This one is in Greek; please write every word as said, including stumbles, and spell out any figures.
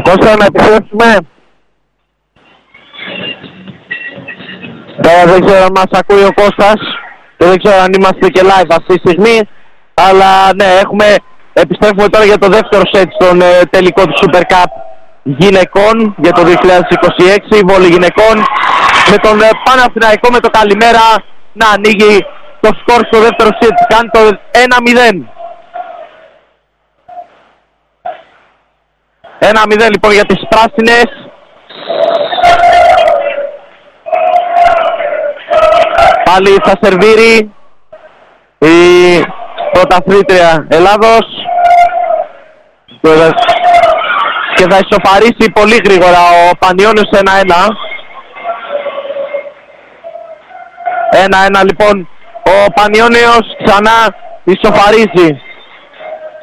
Κώστα, να επιστρέψουμε. Τώρα δεν ξέρω αν μας ακούει ο Κώστας και δεν ξέρω αν είμαστε και live αυτή τη στιγμή, αλλά ναι, έχουμε, επιστρέφουμε τώρα για το δεύτερο σετ στον ε, τελικό του Super Cup γυναικών για το δύο χιλιάδες είκοσι έξι, βόλεϊ γυναικών, με τον ε, Παναθηναϊκό με το καλημέρα να ανοίγει το σκορ στο δεύτερο σετ, κάνει το ένα μηδέν. ένα μηδέν λοιπόν για τις πράσινες. Πάλι θα σερβίρει η πρωταθλήτρια Ελλάδος και θα ισοφαρίσει πολύ γρήγορα ο Πανιώνιος ένα ένα. ένα ένα λοιπόν ο Πανιώνιος ξανά ισοφαρίζει.